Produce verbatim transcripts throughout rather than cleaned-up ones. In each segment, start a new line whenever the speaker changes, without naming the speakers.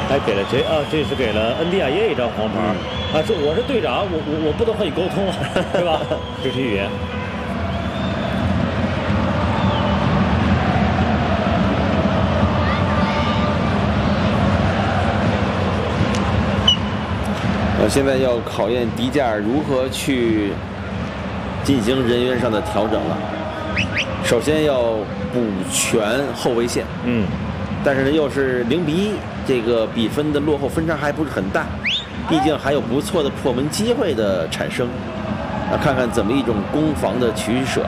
还给了谁啊？这是给了恩比亚耶一张黄牌。嗯、啊，这我是队长，我我我不能和你沟通啊，对吧？肢体语言。
呃，现在要考验迪加尔如何去进行人员上的调整了。首先要补全后卫线，
嗯，
但是呢又是零比一，这个比分的落后分差还不是很大，毕竟还有不错的破门机会的产生。啊，看看怎么一种攻防的取舍。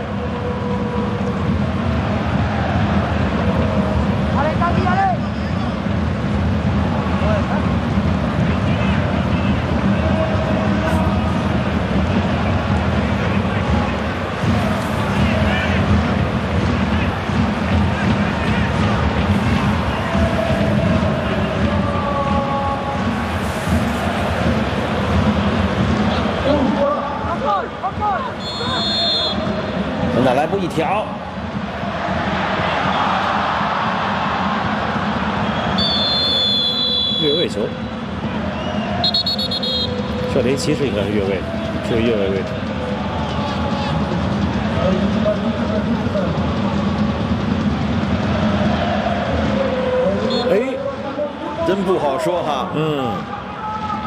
那来步一挑，
越位球，少林骑士应该是越位，是个越位位置。
哎，真不好说哈。
嗯。